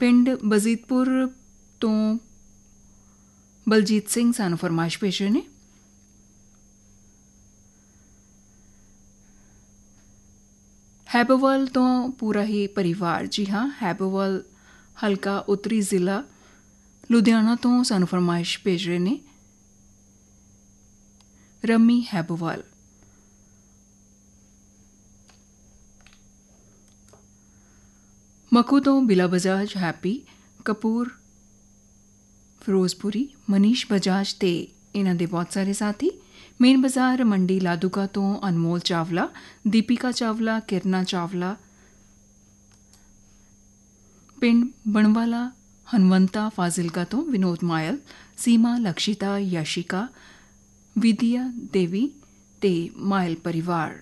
ਪਿੰਡ ਬਜ਼ੀਤਪੁਰ ਤੋਂ ਬਲਜੀਤ ਸਿੰਘ ਸਾਨੂੰ ਫਰਮਾਇਸ਼ ਭੇਜ ਰਹੇ ਨੇ। ਹੈਬੋਵਾਲ ਤੋਂ ਪੂਰਾ ਹੀ ਪਰਿਵਾਰ, ਜੀ ਹਾਂ, ਹੈਬੋਵਾਲ ਹਲਕਾ ਉੱਤਰੀ ਜ਼ਿਲ੍ਹਾ ਲੁਧਿਆਣਾ ਤੋਂ ਸਾਨੂੰ ਫਰਮਾਇਸ਼ ਭੇਜ ਰਹੇ ਨੇ ਰਮੀ ਹੈਬੋਵਾਲ। ਮਖੂ ਤੋਂ ਬਿਲਾ ਬਜਾਜ, ਹੈਪੀ ਕਪੂਰ, ਫਿਰੋਜ਼ਪੁਰੀ, ਮਨੀਸ਼ ਬਜਾਜ ਤੇ ਇਹਨਾਂ ਦੇ ਬਹੁਤ ਸਾਰੇ ਸਾਥੀ। ਮੇਨ ਬਾਜ਼ਾਰ ਮੰਡੀ ਲਾਦੂਕਾ ਤੋਂ ਅਨਮੋਲ ਚਾਵਲਾ, ਦੀਪਿਕਾ ਚਾਵਲਾ, ਕਿਰਨਾ ਚਾਵਲਾ। ਪਿੰਡ ਬਣਵਾਲਾ ਹਨਵੰਤਾ ਫਾਜ਼ਿਲਕਾ ਤੋਂ ਵਿਨੋਦ ਮਾਇਲ, ਸੀਮਾ, ਲਕਸ਼ਿਤਾ, ਯਸ਼ਿਕਾ, ਵਿਦਿਆ ਦੇਵੀ ਤੇ ਮਾਇਲ ਪਰਿਵਾਰ।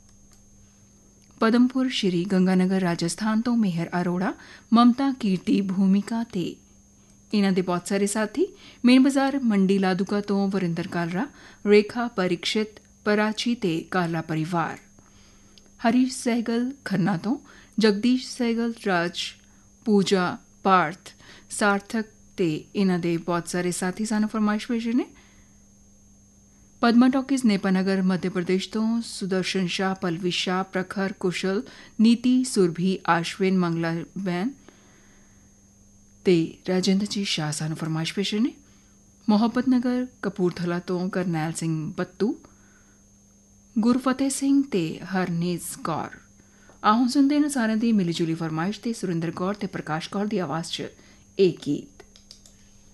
ਪਦਮਪੁਰ ਸ਼੍ਰੀ ਗੰਗਾਨਗਰ ਰਾਜਸਥਾਨ ਤੋਂ ਮੇਹਰ ਅਰੋੜਾ, ਮਮਤਾ, ਕੀਰਤੀ, ਭੂਮਿਕਾ ਤੇ ਇਹਨਾਂ ਦੇ ਬਹੁਤ ਸਾਰੇ ਸਾਥੀ। ਮੇਨ ਬਾਜ਼ਾਰ ਮੰਡੀ ਲਾਦੂਕਾ ਤੋਂ ਵਰਿੰਦਰ ਕਾਲਰਾ, ਰੇਖਾ, ਪਰੀਕਸ਼ਿਤ, ਪਰਾਚੀ ਤੇ ਕਾਲਾ ਪਰਿਵਾਰ। ਹਰੀਸ਼ ਸਹਿਗਲ ਖੰਨਾ ਤੋਂ ਜਗਦੀਸ਼ ਸਹਿਗਲ, ਰਾਜ, ਪੂਜਾ, ਪਾਰਥ, ਸਾਰਥਕ ਤੇ ਇਹਨਾਂ ਦੇ ਬਹੁਤ ਸਾਰੇ ਸਾਥੀ ਸਾਨੂੰ ਫਰਮਾਇਸ਼ ਭੇਜ ਰਹੇ ਨੇ। ਪਦਮਾ ਟਾਕੀਜ਼ ਨੇਪਾਨਗਰ ਮੱਧ ਪ੍ਰਦੇਸ਼ ਤੋਂ ਸੁਦਰਸ਼ਨ ਸ਼ਾਹ, ਪਲਵੀ ਸ਼ਾਹ, ਪ੍ਰਖਰ, ਕੁਸ਼ਲ, ਨੀਤੀ, ਸੁਰਭੀ, ਆਸ਼ਵਿਨ, ਮੰਗਲਾ ਬੈਨ ਤੇ ਰਾਜਿੰਦਰ ਜੀ ਸ਼ਾਹ ਸਾਨੂੰ ਫਰਮਾਇਸ਼ ਭੇਜ ਰਹੇ ਨੇ। ਮੁਹੱਬਤ ਨਗਰ ਕਪੂਰਥਲਾ ਤੋਂ ਕਰਨੈਲ ਸਿੰਘ ਬੱਤੂ, ਗੁਰਫਤਿਹ ਸਿੰਘ ਤੇ ਹਰਨੀਜ਼ ਕੌਰ। ਆਹੋ ਸੁਣਦੇ ਨੇ ਸਾਰਿਆਂ ਦੀ ਮਿਲੀ ਜੁਲੀ ਫਰਮਾਇਸ਼ ਤੇ ਸੁਰਿੰਦਰ ਕੌਰ ਤੇ ਪ੍ਰਕਾਸ਼ ਕੌਰ ਦੀ ਆਵਾਜ਼ 'ਚ ਇਹ ਗੀਤ।